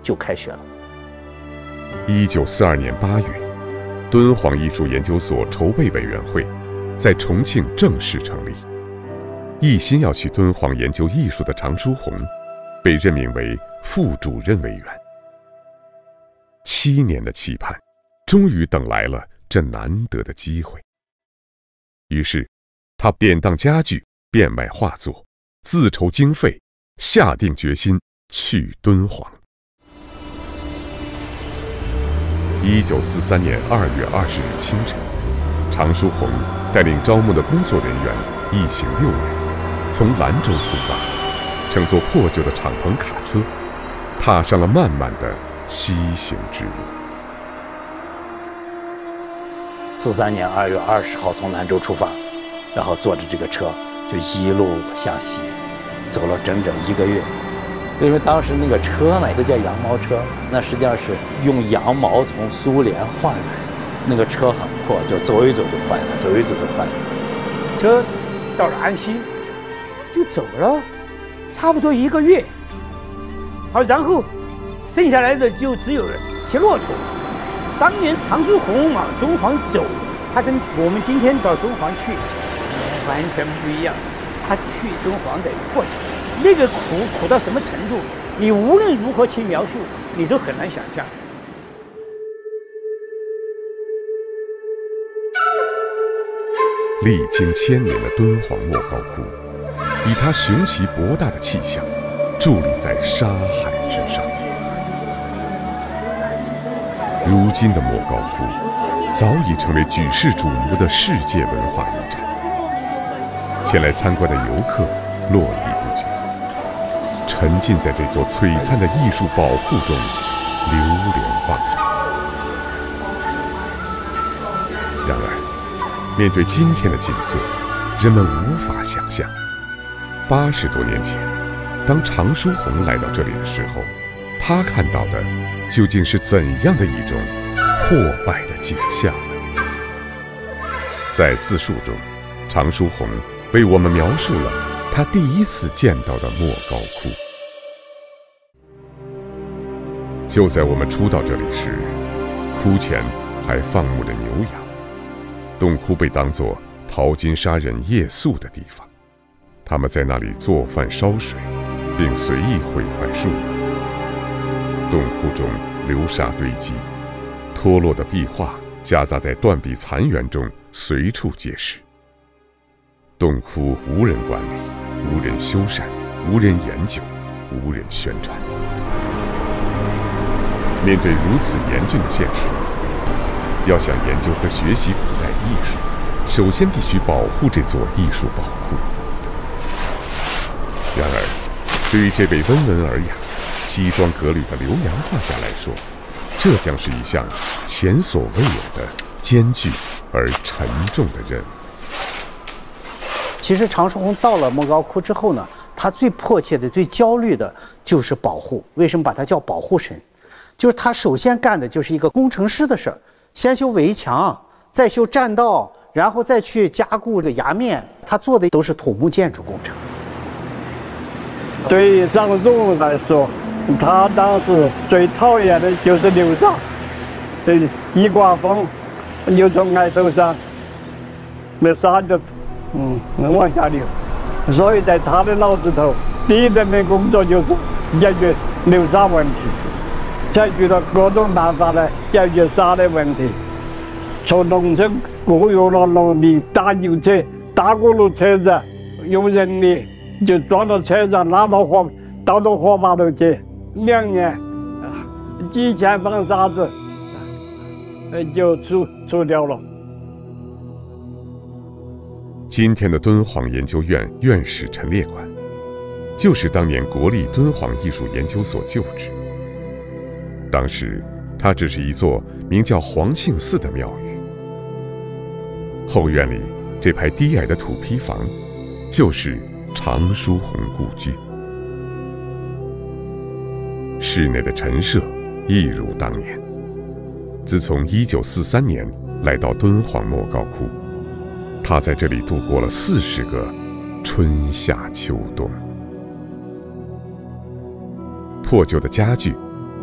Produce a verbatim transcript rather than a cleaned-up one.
就开学了。 一九四二年八月，敦煌艺术研究所筹备委员会在重庆正式成立。一心要去敦煌研究艺术的常书鸿，被任命为副主任委员。七年的期盼，终于等来了这难得的机会。于是，他典当家具，变卖画作，自筹经费，下定决心去敦煌。一九四三年二月二十日清晨，常书鸿带领招募的工作人员一行六人，从兰州出发，乘坐破旧的敞篷卡车，踏上了漫漫的西行之路。 四三年二月二十号从兰州出发，然后坐着这个车就一路向西，走了整整一个月。因为当时那个车呢都叫羊毛车，那实际上是用羊毛从苏联换来，那个车很破，就走一走就坏了，走一走就坏了。 车到了安溪，就走了差不多一个月，好，然后剩下来的就只有骑骆驼。当年常书鸿往敦煌走，他跟我们今天到敦煌去完全不一样。他去敦煌的过程，那个苦苦到什么程度，你无论如何去描述，你都很难想象。 历经千年的敦煌莫高窟，以它雄奇博大的气象，伫立在沙海之上。如今的莫高窟，早已成为举世瞩目的世界文化遗产。前来参观的游客络绎不绝，沉浸在这座璀璨的艺术宝库中，流连忘返。然而，面对今天的景色，人们无法想象，八十多年前，当常书鸿来到这里的时候，他看到的究竟是怎样的一种破败的景象呢？在自述中，常书鸿为我们描述了他第一次见到的莫高窟。就在我们初到这里时，窟前还放牧着牛羊，洞窟被当作淘金沙人夜宿的地方，他们在那里做饭烧水，并随意毁坏树木。洞窟中流沙堆积，脱落的壁画夹杂在断壁残垣中，随处皆是。洞窟无人管理，无人修缮，无人研究，无人宣传。面对如此严峻的现实，要想研究和学习古代艺术，首先必须保护这座艺术宝库。然而，对于这位温文尔雅、西装革履的留洋画家来说，这将是一项前所未有的艰巨而沉重的任务。 其实常书鸿到了莫高窟之后呢，他最迫切的、最焦虑的就是保护。为什么把他叫保护神？就是他首先干的就是一个工程师的事儿，先修围墙，再修栈道，然后再去加固这个崖面。他做的都是土木建筑工程。 对于常书鸿来说，他当时最讨厌的就是流沙，对，一刮风就从崖头上，那沙就嗯往下流。所以在他的脑子头，第一任的工作就是解决流沙问题，采取了各种办法来解决沙的问题。从农村雇佣了农民大牛车、大轱辘车子，用人力就装到车上，拉到火，倒到火把头去。两年，几千方沙子，就除除掉了。 今天的敦煌研究院院士陈列馆，就是当年国立敦煌艺术研究所旧址。当时，它只是一座名叫黄庆寺的庙宇。后院里这排低矮的土坯房，就是常书鸿故居。室内的陈设一如当年。自从一九四三年来到敦煌莫高窟，他在这里度过了四十个春夏秋冬。破旧的家具